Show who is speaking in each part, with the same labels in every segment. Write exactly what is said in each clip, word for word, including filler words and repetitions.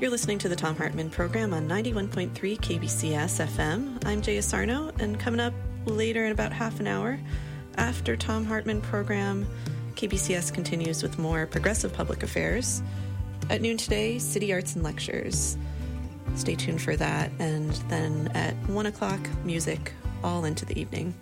Speaker 1: You're listening to the Thom Hartmann program on ninety-one point three K B C S F M. I'm Jaya Sarno, and coming up later in about half an hour, after Thom Hartmann program, K B C S continues with more progressive public affairs. At noon today, City Arts and Lectures. Stay tuned for that. And then at one o'clock, music all into the evening.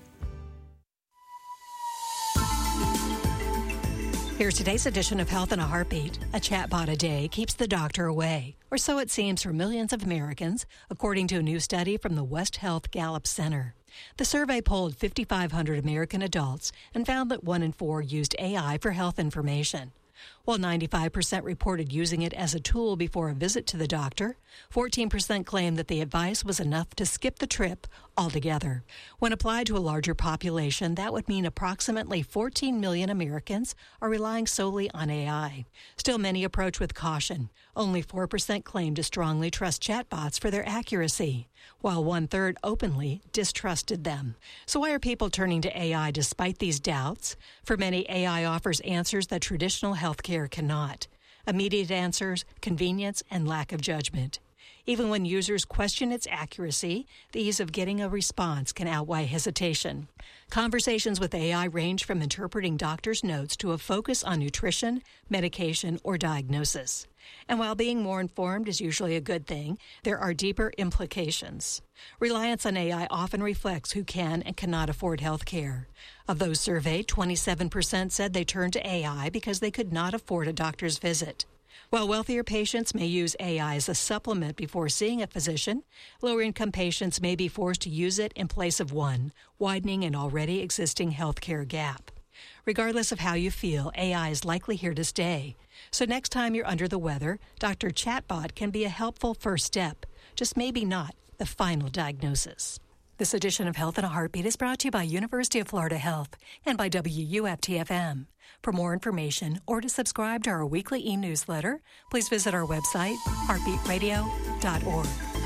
Speaker 2: Here's today's edition of Health in a Heartbeat. A chatbot a day keeps the doctor away, or so it seems for millions of Americans, according to a new study from the West Health Gallup Center. The survey polled five thousand five hundred American adults and found that one in four used A I for health information. While ninety-five percent reported using it as a tool before a visit to the doctor, fourteen percent claimed that the advice was enough to skip the trip altogether. When applied to a larger population, that would mean approximately fourteen million Americans are relying solely on A I. Still, many approach with caution. Only four percent claim to strongly trust chatbots for their accuracy, while one-third openly distrusted them. So why are people turning to A I despite these doubts? For many, A I offers answers that traditional healthcare cannot. Immediate answers, convenience, and lack of judgment. Even when users question its accuracy, the ease of getting a response can outweigh hesitation. Conversations with A I range from interpreting doctors' notes to a focus on nutrition, medication, or diagnosis. And while being more informed is usually a good thing, there are deeper implications. Reliance on A I often reflects who can and cannot afford health care. Of those surveyed, twenty-seven percent said they turned to A I because they could not afford a doctor's visit. While wealthier patients may use A I as a supplement before seeing a physician, lower-income patients may be forced to use it in place of one, widening an already existing healthcare gap. Regardless of how you feel, A I is likely here to stay. So next time you're under the weather, Doctor Chatbot can be a helpful first step, just maybe not the final diagnosis. This edition of Health in a Heartbeat is brought to you by University of Florida Health and by W U F T F M. For more information or to subscribe to our weekly e-newsletter, please visit our website, heartbeat radio dot org.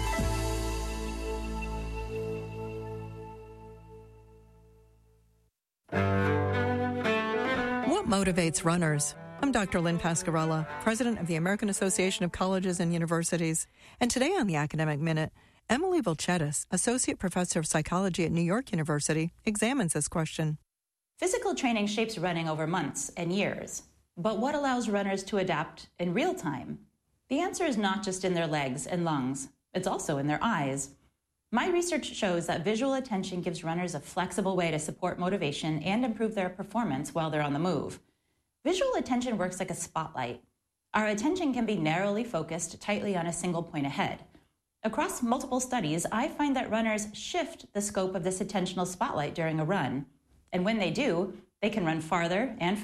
Speaker 3: What motivates runners? I'm Doctor Lynn Pascarella, President of the American Association of Colleges and Universities. And today on the Academic Minute, Emily Volchetis, Associate Professor of Psychology at New York University, examines this question.
Speaker 4: Physical training shapes running over months and years. But what allows runners to adapt in real time? The answer is not just in their legs and lungs. It's also in their eyes. My research shows that visual attention gives runners a flexible way to support motivation and improve their performance while they're on the move. Visual attention works like a spotlight. Our attention can be narrowly focused tightly on a single point ahead. Across multiple studies, I find that runners shift the scope of this attentional spotlight during a run. And when they do, they can run farther and